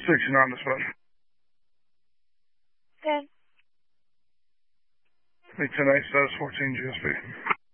16 on dispatch. Good. Hey, 10-8, status 14 GSP.